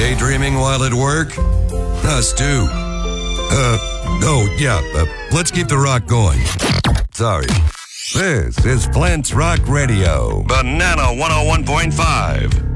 Daydreaming while at work? Us too. Let's keep the rock going. Sorry. This is Flint's Rock Radio. Banana 101.5.